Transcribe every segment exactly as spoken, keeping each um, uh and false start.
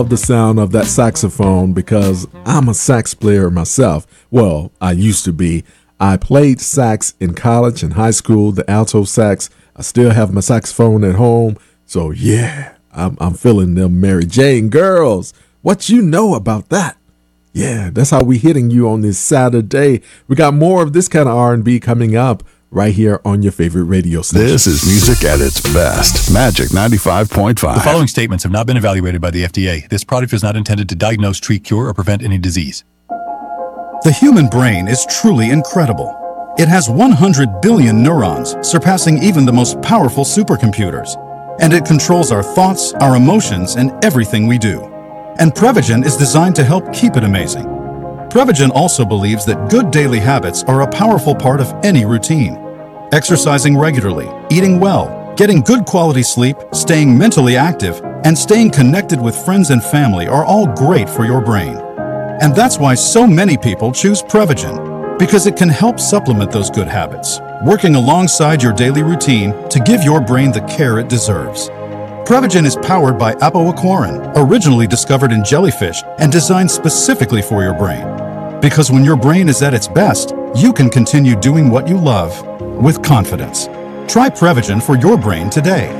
the sound of that saxophone because I'm a sax player myself. Well, I used to be. I played sax in college and high school, the alto sax. I still have my saxophone at home. So yeah, I'm, I'm feeling them Mary Jane girls. What you know about that? Yeah, that's how we hitting you on this Saturday. We got more of this kind of R and B coming up right here on your favorite radio station. This is music at its best. Magic ninety-five point five. The following statements have not been evaluated by the F D A. This product is not intended to diagnose, treat, cure, or prevent any disease. The human brain is truly incredible. It has one hundred billion neurons, surpassing even the most powerful supercomputers. And it controls our thoughts, our emotions, and everything we do. And Prevagen is designed to help keep it amazing. Prevagen also believes that good daily habits are a powerful part of any routine. Exercising regularly, eating well, getting good quality sleep, staying mentally active, and staying connected with friends and family are all great for your brain. And that's why so many people choose Prevagen, because it can help supplement those good habits, working alongside your daily routine to give your brain the care it deserves. Prevagen is powered by apoaquarin, originally discovered in jellyfish and designed specifically for your brain. Because when your brain is at its best, you can continue doing what you love with confidence. Try Prevagen for your brain today.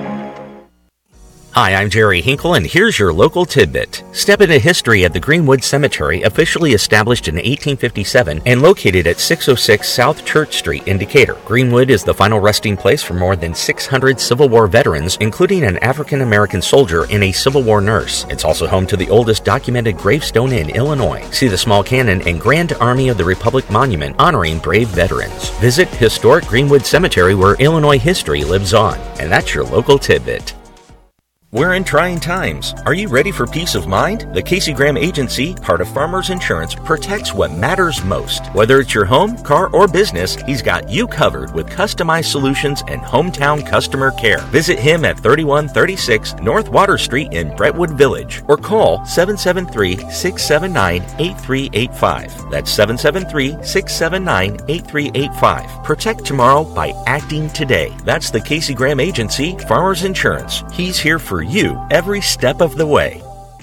Hi, I'm Jerry Hinkle, and here's your local tidbit. Step into history at the Greenwood Cemetery, officially established in eighteen fifty-seven and located at six oh six South Church Street in Decatur. Greenwood is the final resting place for more than six hundred Civil War veterans, including an African-American soldier and a Civil War nurse. It's also home to the oldest documented gravestone in Illinois. See the small cannon and Grand Army of the Republic monument honoring brave veterans. Visit historic Greenwood Cemetery, where Illinois history lives on. And that's your local tidbit. We're in trying times. Are you ready for peace of mind? The Casey Graham Agency, part of Farmers Insurance, protects what matters most. Whether it's your home, car, or business, he's got you covered with customized solutions and hometown customer care. Visit him at thirty-one thirty-six North Water Street in Brentwood Village or call seven seven three, six seven nine, eight three eight five. That's seven seven three, six seven nine, eight three eight five. Protect tomorrow by acting today. That's the Casey Graham Agency, Farmers Insurance. He's here for you every step of the way.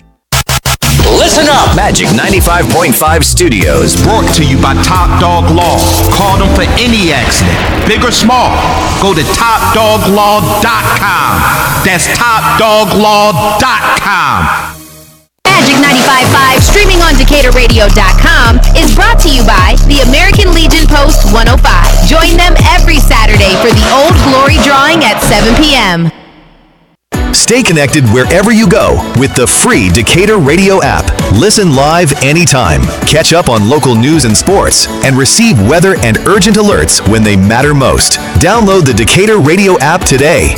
Listen up! Magic ninety-five point five Studios. Brought to you by Top Dog Law. Call them for any accident, big or small. Go to top dog law dot com. That's top dog law dot com. Magic ninety-five point five, streaming on Decatur radio dot com, is brought to you by the American Legion Post one oh five. Join them every Saturday for the Old Glory drawing at seven p.m. Stay connected wherever you go with the free Decatur Radio app. Listen live anytime. Catch up on local news and sports, and receive weather and urgent alerts when they matter most. Download the Decatur Radio app today.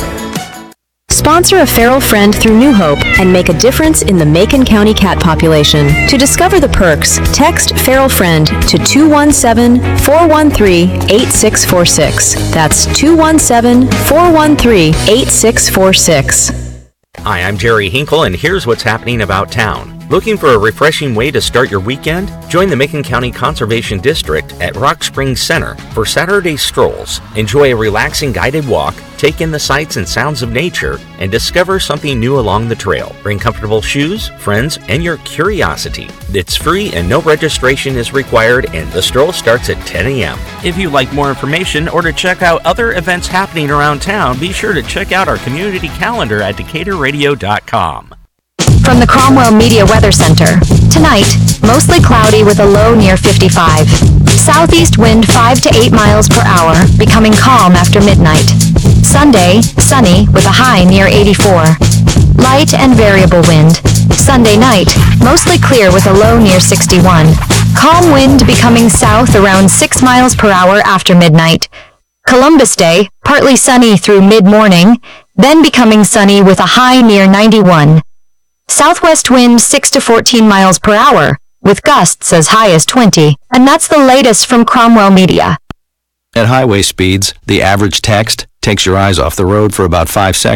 Sponsor a feral friend through New Hope and make a difference in the Macon County cat population. To discover the perks, text feral friend to two one seven, four one three, eight six four six. That's two one seven, four one three, eight six four six. Hi, I'm Jerry Hinkle, and here's what's happening about town. Looking for a refreshing way to start your weekend? Join the Macon County Conservation District at Rock Springs Center for Saturday strolls. Enjoy a relaxing guided walk, take in the sights and sounds of nature, and discover something new along the trail. Bring comfortable shoes, friends, and your curiosity. It's free and no registration is required, and the stroll starts at ten a.m. If you'd like more information or to check out other events happening around town, be sure to check out our community calendar at Decatur radio dot com. From the Cromwell Media Weather Center. Tonight, mostly cloudy with a low near fifty-five. Southeast wind five to eight miles per hour, becoming calm after midnight. Sunday, sunny with a high near eighty-four. Light and variable wind. Sunday night, mostly clear with a low near sixty-one. Calm wind becoming south around six miles per hour after midnight. Columbus Day, partly sunny through mid-morning, then becoming sunny with a high near ninety-one. Southwest wind six to fourteen miles per hour, with gusts as high as twenty. And that's the latest from Cromwell Media. At highway speeds, the average text takes your eyes off the road for about five seconds.